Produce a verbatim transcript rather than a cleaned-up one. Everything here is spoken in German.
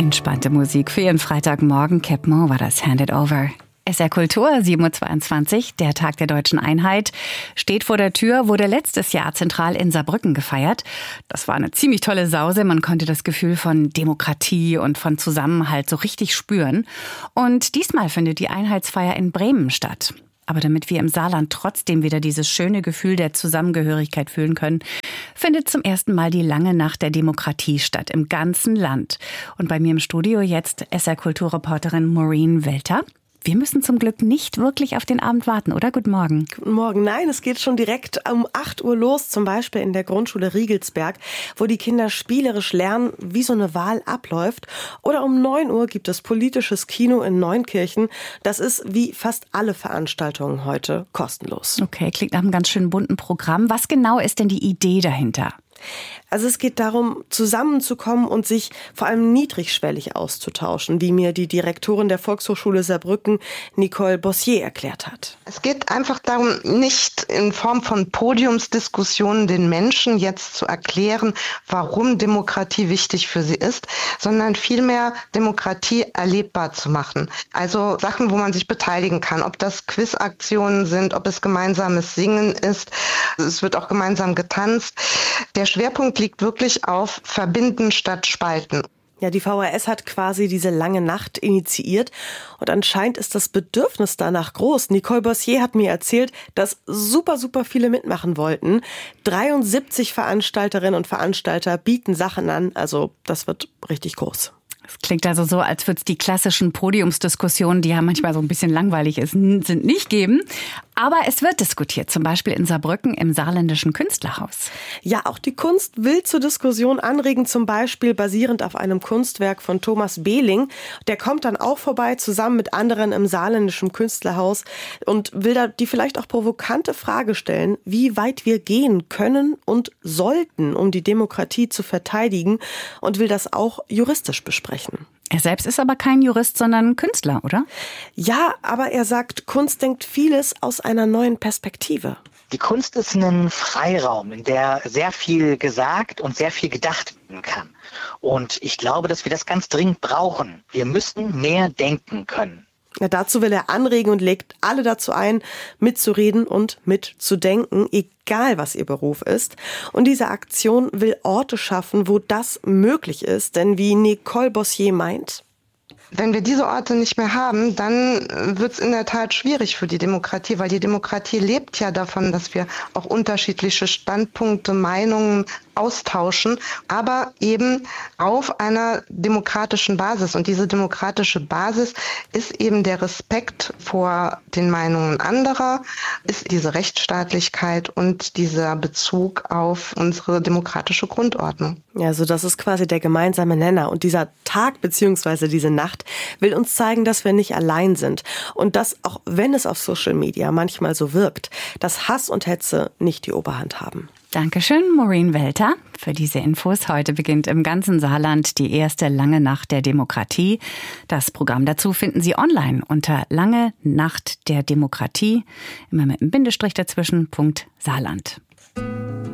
Entspannte Musik für Ihren Freitagmorgen. Capmo war das Hand It Over. S R Kultur, sieben Uhr zweiundzwanzig, der Tag der Deutschen Einheit, steht vor der Tür, wurde letztes Jahr zentral in Saarbrücken gefeiert. Das war eine ziemlich tolle Sause. Man konnte das Gefühl von Demokratie und von Zusammenhalt so richtig spüren. Und diesmal findet die Einheitsfeier in Bremen statt. Aber damit wir im Saarland trotzdem wieder dieses schöne Gefühl der Zusammengehörigkeit fühlen können, findet zum ersten Mal die lange Nacht der Demokratie statt im ganzen Land. Und bei mir im Studio jetzt S R-Kulturreporterin Maureen Welter. Wir müssen zum Glück nicht wirklich auf den Abend warten, oder? Guten Morgen. Guten Morgen. Nein, es geht schon direkt um acht Uhr los, zum Beispiel in der Grundschule Riegelsberg, wo die Kinder spielerisch lernen, wie so eine Wahl abläuft. Oder um neun Uhr gibt es politisches Kino in Neunkirchen. Das ist wie fast alle Veranstaltungen heute kostenlos. Okay, klingt nach einem ganz schön bunten Programm. Was genau ist denn die Idee dahinter? Also es geht darum, zusammenzukommen und sich vor allem niedrigschwellig auszutauschen, wie mir die Direktorin der Volkshochschule Saarbrücken, Nicole Bossier, erklärt hat. Es geht einfach darum, nicht in Form von Podiumsdiskussionen den Menschen jetzt zu erklären, warum Demokratie wichtig für sie ist, sondern vielmehr Demokratie erlebbar zu machen. Also Sachen, wo man sich beteiligen kann, ob das Quizaktionen sind, ob es gemeinsames Singen ist. Es wird auch gemeinsam getanzt. Der Schwerpunkt liegt wirklich auf Verbinden statt Spalten. Ja, die V H S hat quasi diese lange Nacht initiiert und anscheinend ist das Bedürfnis danach groß. Nicole Bossier hat mir erzählt, dass super, super viele mitmachen wollten. dreiundsiebzig Veranstalterinnen und Veranstalter bieten Sachen an, also das wird richtig groß. Es klingt also so, als würde es die klassischen Podiumsdiskussionen, die ja manchmal so ein bisschen langweilig ist, sind, nicht geben. Aber es wird diskutiert, zum Beispiel in Saarbrücken im Saarländischen Künstlerhaus. Ja, auch die Kunst will zur Diskussion anregen, zum Beispiel basierend auf einem Kunstwerk von Thomas Behling. Der kommt dann auch vorbei, zusammen mit anderen im Saarländischen Künstlerhaus und will da die vielleicht auch provokante Frage stellen, wie weit wir gehen können und sollten, um die Demokratie zu verteidigen, und will das auch juristisch besprechen. Er selbst ist aber kein Jurist, sondern Künstler, oder? Ja, aber er sagt, Kunst denkt vieles aus einer neuen Perspektive. Die Kunst ist ein Freiraum, in der sehr viel gesagt und sehr viel gedacht werden kann. Und ich glaube, dass wir das ganz dringend brauchen. Wir müssen mehr denken können. Ja, dazu will er anregen und legt alle dazu ein, mitzureden und mitzudenken, egal was ihr Beruf ist. Und diese Aktion will Orte schaffen, wo das möglich ist. Denn wie Nicole Bossier meint: Wenn wir diese Orte nicht mehr haben, dann wird es in der Tat schwierig für die Demokratie, weil die Demokratie lebt ja davon, dass wir auch unterschiedliche Standpunkte, Meinungen austauschen, aber eben auf einer demokratischen Basis. Und diese demokratische Basis ist eben der Respekt vor den Meinungen anderer, ist diese Rechtsstaatlichkeit und dieser Bezug auf unsere demokratische Grundordnung. Ja, also das ist quasi der gemeinsame Nenner. Und dieser Tag bzw. diese Nacht will uns zeigen, dass wir nicht allein sind. Und dass, auch wenn es auf Social Media manchmal so wirkt, dass Hass und Hetze nicht die Oberhand haben. Dankeschön, Maureen Welter, für diese Infos. Heute beginnt im ganzen Saarland die erste lange Nacht der Demokratie. Das Programm dazu finden Sie online unter lange Nacht der Demokratie, immer mit einem Bindestrich dazwischen, Punkt Saarland.